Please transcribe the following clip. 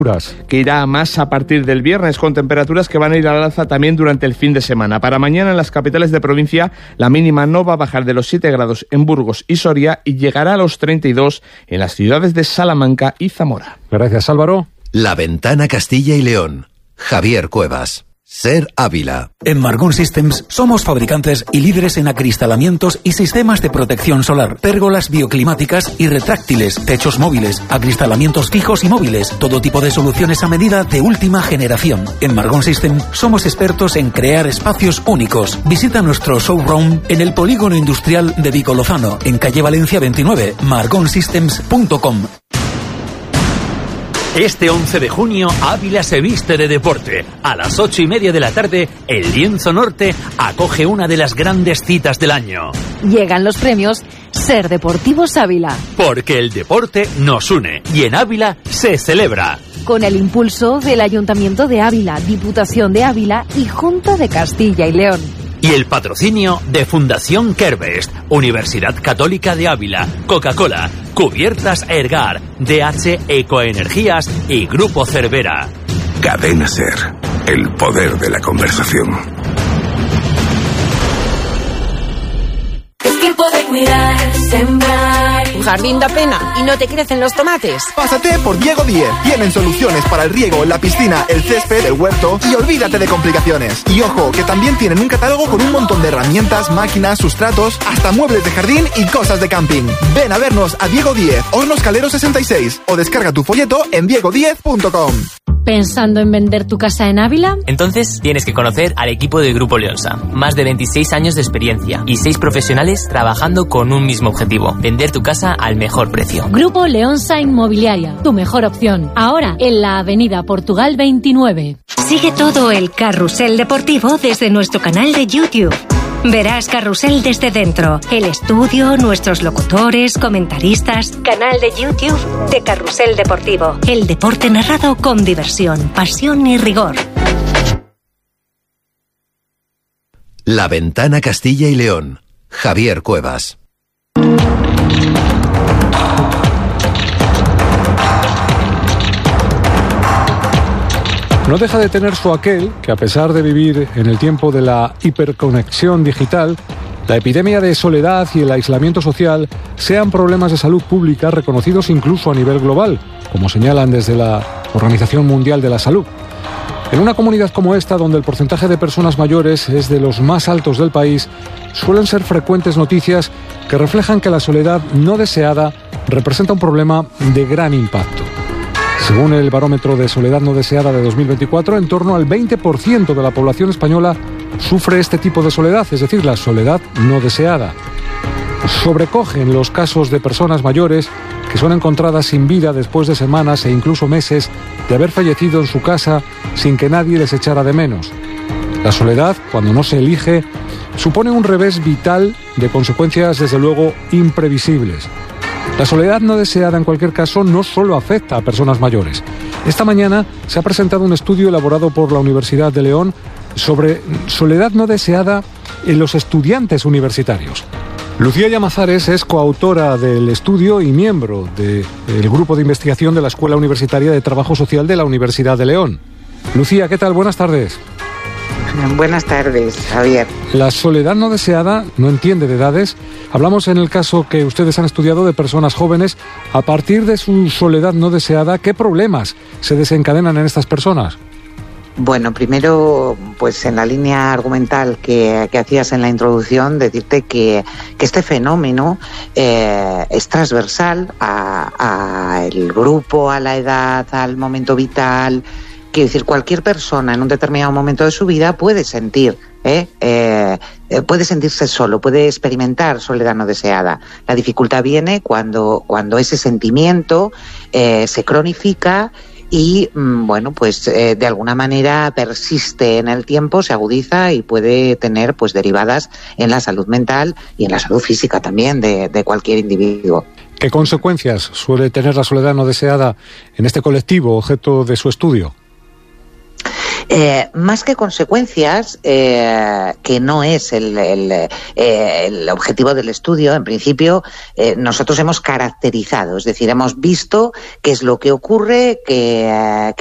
que irá más a partir del viernes, con temperaturas que van a ir al alza también durante el fin de semana. Para mañana en las capitales de provincia la mínima no va a bajar de los 7 grados en Burgos y Soria y llegará a los 32 en las ciudades de Salamanca y Zamora. Gracias, Álvaro. La Ventana Castilla y León. Javier Cuevas. Ser Ávila. En Margón Systems somos fabricantes y líderes en acristalamientos y sistemas de protección solar, pérgolas bioclimáticas y retráctiles, techos móviles, acristalamientos fijos y móviles, todo tipo de soluciones a medida de última generación. En Margón Systems somos expertos en crear espacios únicos. Visita nuestro showroom en el Polígono Industrial de Vico Lozano, en calle Valencia 29, margonsystems.com. Este 11 de junio, Ávila se viste de deporte. A las 8:30 de la tarde, el Lienzo Norte acoge una de las grandes citas del año. Llegan los premios Ser Deportivos Ávila. Porque el deporte nos une y en Ávila se celebra. Con el impulso del Ayuntamiento de Ávila, Diputación de Ávila y Junta de Castilla y León. Y el patrocinio de Fundación Kerbest, Universidad Católica de Ávila, Coca-Cola, Cubiertas Ergar, DH Ecoenergías y Grupo Cervera. Cadena Ser, el poder de la conversación. Es tiempo de cuidar, sembrar. ¿Un jardín da pena y no te crecen los tomates? Pásate por Diego Díez. Tienen soluciones para el riego, la piscina, el césped, el huerto y olvídate de complicaciones. Y ojo, que también tienen un catálogo con un montón de herramientas, máquinas, sustratos, hasta muebles de jardín y cosas de camping. Ven a vernos a Diego Díez, Hornos Calero 66 o descarga tu folleto en diegodiez.com. ¿Pensando en vender tu casa en Ávila? Entonces tienes que conocer al equipo de Grupo Leonsa. Más de 26 años de experiencia y 6 profesionales trabajando con un mismo objetivo: vender tu casa al mejor precio. Grupo Leonsa Inmobiliaria, tu mejor opción. Ahora en la Avenida Portugal 29. Sigue todo el carrusel deportivo desde nuestro canal de YouTube. Verás Carrusel desde dentro, el estudio, nuestros locutores, comentaristas. Canal de YouTube de Carrusel Deportivo. El deporte narrado con diversión, pasión y rigor. La Ventana Castilla y León. Javier Cuevas. No deja de tener su aquel que, a pesar de vivir en el tiempo de la hiperconexión digital, la epidemia de soledad y el aislamiento social sean problemas de salud pública reconocidos incluso a nivel global, como señalan desde la Organización Mundial de la Salud. En una comunidad como esta, donde el porcentaje de personas mayores es de los más altos del país, suelen ser frecuentes noticias que reflejan que la soledad no deseada representa un problema de gran impacto. Según el barómetro de soledad no deseada de 2024, en torno al 20% de la población española sufre este tipo de soledad, es decir, la soledad no deseada. Sobrecogen los casos de personas mayores que son encontradas sin vida después de semanas e incluso meses de haber fallecido en su casa sin que nadie les echara de menos. La soledad, cuando no se elige, supone un revés vital de consecuencias desde luego imprevisibles. La soledad no deseada, en cualquier caso, no solo afecta a personas mayores. Esta mañana se ha presentado un estudio elaborado por la Universidad de León sobre soledad no deseada en los estudiantes universitarios. Lucía Llamazares es coautora del estudio y miembro del grupo de investigación de la Escuela Universitaria de Trabajo Social de la Universidad de León. Lucía, ¿qué tal? Buenas tardes. Buenas tardes, Javier. La soledad no deseada no entiende de edades. Hablamos en el caso que ustedes han estudiado de personas jóvenes. A partir de su soledad no deseada, ¿qué problemas se desencadenan en estas personas? Bueno, primero, pues en la línea argumental que hacías en la introducción, decirte que este fenómeno es transversal a el grupo, a la edad, al momento vital. Quiero decir, cualquier persona en un determinado momento de su vida puede sentirse solo, puede experimentar soledad no deseada. La dificultad viene cuando ese sentimiento se cronifica y, de alguna manera persiste en el tiempo, se agudiza y puede tener pues derivadas en la salud mental y en la salud física también de cualquier individuo. ¿Qué consecuencias suele tener la soledad no deseada en este colectivo objeto de su estudio? Más que consecuencias, que no es el objetivo del estudio, en principio nosotros hemos caracterizado, es decir, hemos visto qué es lo que ocurre, que